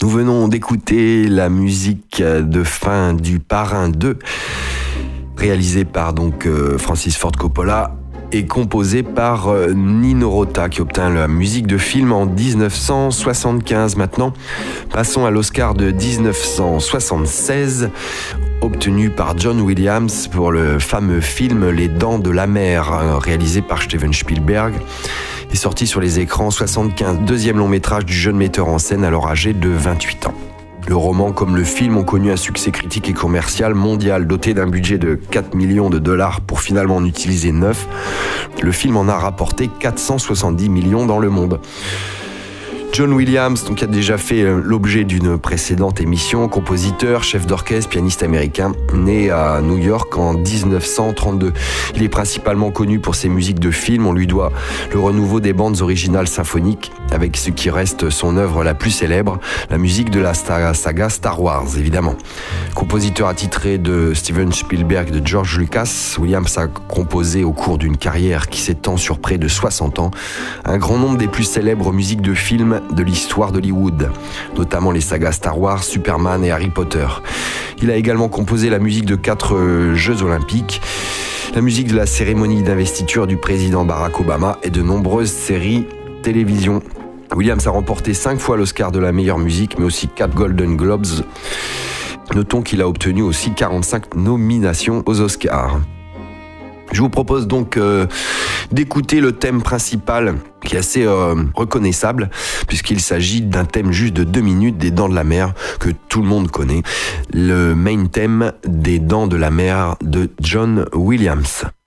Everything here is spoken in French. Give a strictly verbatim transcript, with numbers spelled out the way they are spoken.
Nous venons d'écouter la musique de fin du Parrain deux, réalisée par donc Francis Ford Coppola et composée par Nino Rota, qui obtint la musique de film en dix-neuf cent soixante-quinze. Maintenant, passons à l'Oscar de dix-neuf cent soixante-seize, obtenu par John Williams pour le fameux film Les Dents de la Mer, réalisé par Steven Spielberg et sorti sur les écrans en soixante-quinze. Deuxième long métrage du jeune metteur en scène alors âgé de vingt-huit ans. Le roman comme le film ont connu un succès critique et commercial mondial, doté d'un budget de quatre millions de dollars pour finalement en utiliser neuf. Le film en a rapporté quatre cent soixante-dix millions dans le monde. John Williams, donc, a déjà fait l'objet d'une précédente émission, compositeur, chef d'orchestre, pianiste américain, né à New York en dix-neuf cent trente-deux. Il est principalement connu pour ses musiques de films. On lui doit le renouveau des bandes originales symphoniques, avec ce qui reste son œuvre la plus célèbre, la musique de la saga Star Wars, évidemment. Compositeur attitré de Steven Spielberg et de George Lucas, Williams a composé au cours d'une carrière qui s'étend sur près de soixante ans un grand nombre des plus célèbres musiques de films de l'histoire d'Hollywood, notamment les sagas Star Wars, Superman et Harry Potter. Il a également composé la musique de quatre Jeux Olympiques, la musique de la cérémonie d'investiture du président Barack Obama et de nombreuses séries télévision. Williams a remporté cinq fois l'Oscar de la meilleure musique, mais aussi quatre Golden Globes. Notons qu'il a obtenu aussi quarante-cinq nominations aux Oscars. Je vous propose donc euh, d'écouter le thème principal qui est assez euh, reconnaissable puisqu'il s'agit d'un thème juste de deux minutes des Dents de la Mer que tout le monde connaît. Le main thème des Dents de la Mer de John Williams.